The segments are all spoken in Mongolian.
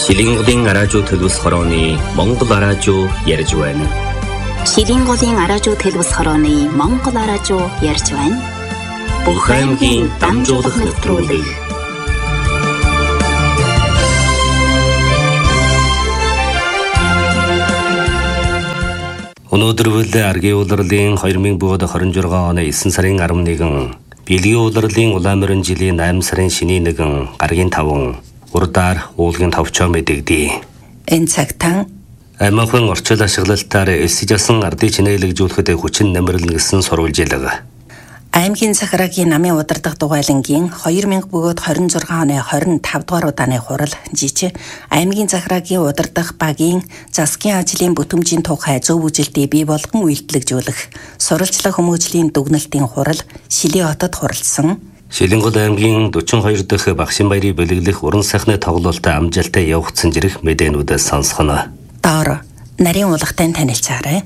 Шилинголын араажуу төлөвс хорооны Монгол араажуу ярьж байна. Шилинголын араажуу төлөвс хорооны Монгол араажуу ярьж байна. Бүх аймгийн дамжуулах нэвтрүүлэг. Өнөөдөр аргийн улирлын 2026 оны 9 сарын 11, Бэлгийн улирлын улаан жилийн 8 сарын шөнийн 1 гаргийн 5 урдаар уулгийн товчоо мэдэгдэе. Энэ цагтаа Аймагын орчил ашиглалтаар эсжсэн ардын чинээлэгжүүлэхэд хүчин нэмэрлэн гэсэн сурвалжилга. Аймгийн Сахарагийн намын удирдах дугайлангийн 2026 оны 25 дугаар удааны хурал жижиг Аймгийн Сахарагийн удирдах багийн засгийн ажлын бүтэмжийн тухай зөв үжилтийг бий болгон үйлдэлжүүлэх сурвалжлах хүмүүжлийн дүгнэлтийн хурал Шилийн хотод хуралдсан. Шилингол аймгийн 42 дахь Багшин баярыг бэлэглэх уран сайхны тоглолтод амжилттай явагдсан зэрэг мэдээнүүдээс сонсгоно. Доор нарийн уулгатай танилцаарай.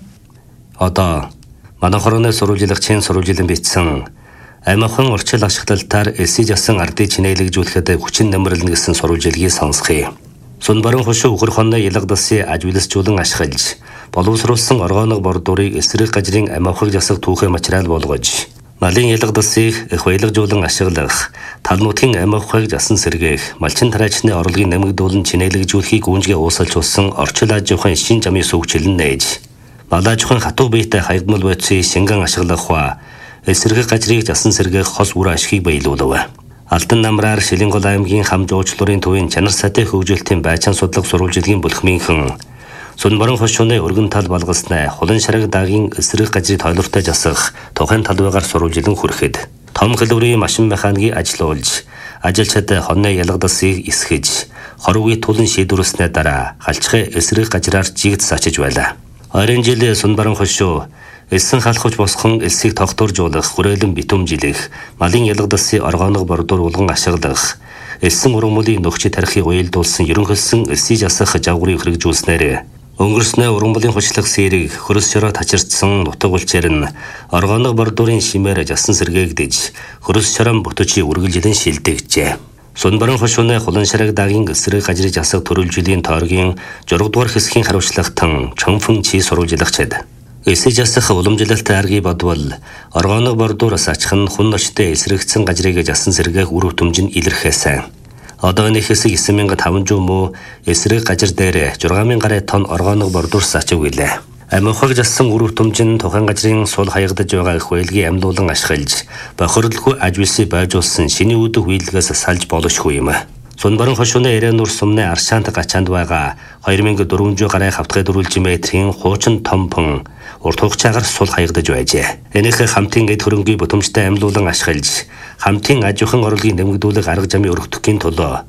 Одоо манай хорооны сурвалжлагчийн сурвалжилан бичсэн аймагын орчил ашиглалтаар эсжсэн ардын чинээлэгжүүлэхэд хүчин нэмэрлэн гэсэн сурвалжилгийг сонсхий. Сунбарын хошуу үхэр хонны ялгадсан ажигласжуулан ашиглаж боловсруулсан оргооны бордуурыг эсрэг гажрын аймагын засаг түүхээ материал болгож малын ялгадсыг их баялагжуулан ашиглах талнуудын аймагыг засан сэргээх малчин тараачны орлогын нэмэгдүүлэн чинээлэгжүүлэхийг гүнжгээ уусалж улсан орчил аж ахуйн шин замын сүүгчлэн нээж малаажхан хатуу биетэй хаягдмал байцыг шингэн ашиглах ба эсрэг гажрыг засан сэргээх хос үр ашигыг баялуулав. Алтан намраар Шилингол аймгийн хам жуулчлалын төвийн чанар сайтай хөгжүүлэлтийн байцаан судлах сурвалжилгийн бүлхмийнхэн Сунбарын хошууны өргөн тал балгаснаа хулан шараг даагийн эсрэг гажрыг тойлортой засах тухайн талбайгаар сурвалжилан хүрэхэд том хэлбэрийн машин механикийг ажилуулж ажилчид хонны ялгадсыг эсгэж хорвогийн тулан шийдвэрлснээ дараа халчхай эсрэг гажраар жигд сачиж байлаа. 20 жилийн Сунбарын хошуу эссэн халахж босхон элсийг тогтворжуулах хүрээлэн битүүмжилэх малын ялгадсын оргооны бордуур улган ашиглах элсэн ургамлын нөхчи тарихыг уялдуулсан ерөнхөлсөн элсийг засах жавгрыг хэрэгжүүлснээр өнгөрснөө ургамлын хучлах сэрэг хөрөс шороо тачирдсан нутаг улчээр нь оргооны бордуурын шимээр засан сэргээгдэж хөрөс шорон бүтөчийг үргэлжлэн шилдээгжээ. Сунбарын хошууны хулан шараг даагийн эсрэг гажрыг засах төрөлжлийн тойргийн 6 дугаар хэсгийн хариуцлагатан чонфон чи сурвалжлагчид эсэж засах уламжлалт аргыг бодвол оргооны бордуураас ачхан хүн ночтой эсрэгцэн гажрыг засан сэргээх үр хөтөмж нь илэрхээсэн. Одоо энэ хэсэг 9500 муу эсрэг гажир дээр 6000 гаруй тонн оргооны бордуурс ачив гэлээ. Аймагыг зассан үр хөтөмж нь тухайн гажрын сул хаягдаж байгаа их байлгийг амьлуулан ашиглаж бохирлгүй ажвилсыг байжуулсан шиний үдэх үйлгээс салж болошгүй юм. Сунбарын хошууны Эренүр сумны Аршаант гачаанд байгаа 2400 гаруй хавтгай дөрвөлж метрийн хуучин томпон урт хугацаагаар сул хаягдаж байжээ. Энийхээ хамтын эд хөрөнгийн бүтэмжтэй амьлуулан ашиглаж хамтын аж ахуйн орлогыг нэмэгдүүлэх арга замыг өргөдөхийн тулд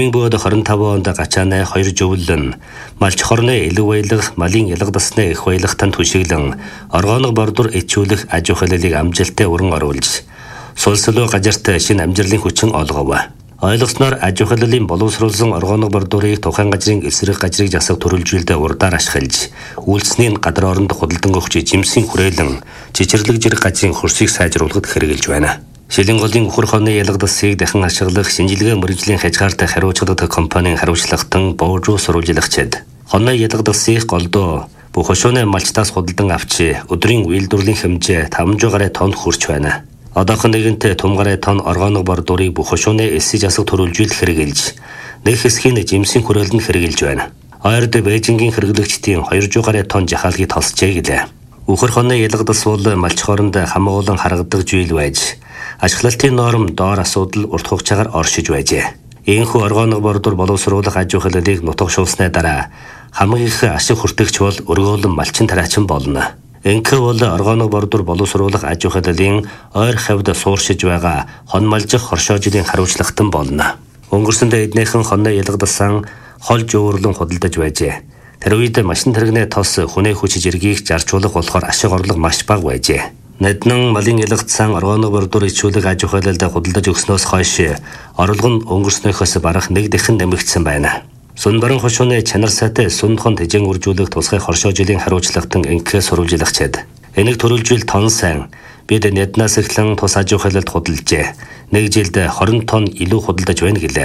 2025 онд гачаанаа 2 жөвлөн малч хорны элэг баялаг малын ялгадсны их баялагтан түшиглэн оргооны бордуур ичүүлэх аж ахуйлыг амжилттай өрн оруулж сулсэлөө гажарт шинэ амжилтын хүчин олгов. Ойлгосноор аж ахуйлын боловсруулсан оргооны бордуурыг тухайн гажрын эсрэг гажрыг засах төрөлжүүлэлтэд урдаар ашиглаж үйлсний гадар оронд худалдан өгч жимсийн хүрээлэн чичэрлэг зэрэг гажрын хөрсийг сайжруулахад хэрэгжилж байна. Шилинголын үхэр хонны ялгадсыг дахин ашиглах шинжилгээ мэргэжлийн хязгаартай хариуцлагатай компанийн хариуцлагатан боожуу сурвалжлагчид хонны ялгадсыг голдоо бүх хошууны малчтаас худалдан авч өдрийн үйлдвэрлэлийн хэмжээ 500 гаруй тонн хүрч байна. Одоохон нэгэнтээ том гаруй тонн оргооны бордуурыг бүх хошууны эсэж засах төрөлжүүлэлт хэрэгжилж нэг хэсгийн жимсийн хүрээлэнд хэрэгжилж байна. Ойрд Бээжингийн хэрэглэгчдийн 200 гаруй тонн жахаалгыг тосчээ гэлээ. Үхэр хонны ялгадас бол малч хооронд хамгуулан харгадаг жийл байж ашиглалтын норм доор асуудал урт хугацаагаар оршиж байжээ. Ийхүү оргооны бордуур боловсруулах аж ахуйлыг нутаг шуулсны дараа хамгийн их ашиг хүртэгч бол өргөөлөн малчин тараачин болно. Энэхүү бол оргооны бордуур боловсруулах аж ахуйлын ойр хавьд сууршиж байгаа хон малжих хоршоожлийн хариуцлагатан болно. Өнгөрсөндөө эднийхэн хонны ялгадсан хол жуурлан худалдаж байжээ. Тэр үед машин тэрэгний тос хүнээ хүч зэргийг зарчуулах болохоор ашиг орлого маш бага байжээ. Нэднэн малын ялгадсан оргооны бордуур ичүүлэг аж ахуйлалд худалдаж өгснөөс хойш орлого нь өнгөрснөөс барах нэг дахин нэмэгдсэн байна. Сунбарын хошууны чанар сайтай сунхон тэжэн үржүүлэх тусгай хоршоожилын хариуцлагатан инхээ сурвалжлагчид энийг төрөлжүүл тон сайн бид нэднээс эхлэн тус аж ахуйлалд худалжээ. Нэг жилд 20 тонн илүү худалдаж байна гэлээ.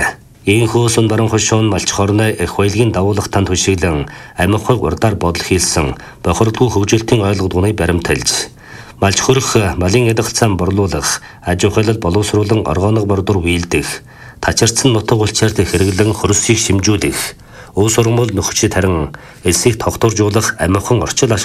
Ийхүү сун баруун хошуун малч хорны эх баялагын дагуулах танд хүшиглэн амихыг урдаар бодол хийлсэн бохирдгүй хөгжилтийн ойлгодгоны баримталж малч хөрөх малын эдгцэн борлуулах аж ахуйлал боловсруулан оргооног бордор вийлдэх тачирцсан нутаг улчаарт хэрэглэн хөрсийг шимжүүлэх уус урмал нөхчид харин элсийг тогтворжуулах амихан орчил